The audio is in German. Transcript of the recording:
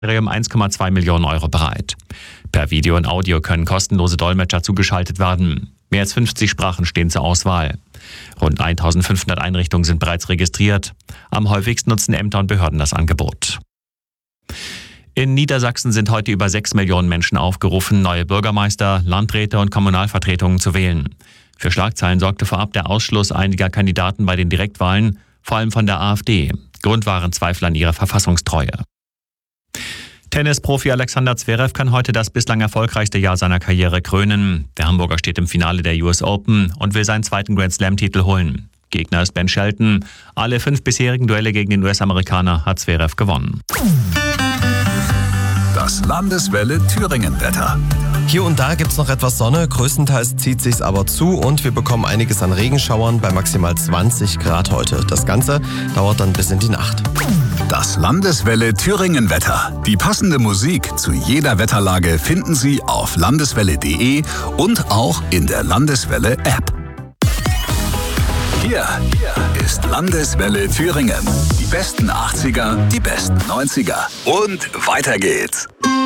um 1,2 Millionen Euro bereit. Per Video und Audio können kostenlose Dolmetscher zugeschaltet werden. Mehr als 50 Sprachen stehen zur Auswahl. Rund 1500 Einrichtungen sind bereits registriert. Am häufigsten nutzen Ämter und Behörden das Angebot. In Niedersachsen sind heute über 6 Millionen Menschen aufgerufen, neue Bürgermeister, Landräte und Kommunalvertretungen zu wählen. Für Schlagzeilen sorgte vorab der Ausschluss einiger Kandidaten bei den Direktwahlen, vor allem von der AfD. Grund waren Zweifel an ihrer Verfassungstreue. Tennisprofi Alexander Zverev kann heute das bislang erfolgreichste Jahr seiner Karriere krönen. Der Hamburger steht im Finale der US Open und will seinen zweiten Grand-Slam-Titel holen. Gegner ist Ben Shelton. Alle 5 bisherigen Duelle gegen den US-Amerikaner hat Zverev gewonnen. Das Landeswelle Thüringen-Wetter. Hier und da gibt's noch etwas Sonne, größtenteils zieht sich's aber zu und wir bekommen einiges an Regenschauern bei maximal 20 Grad heute. Das Ganze dauert dann bis in die Nacht. Das Landeswelle Thüringen-Wetter. Die passende Musik zu jeder Wetterlage finden Sie auf landeswelle.de und auch in der Landeswelle-App. Hier ist Landeswelle Thüringen. Die besten 80er, die besten 90er. Und weiter geht's.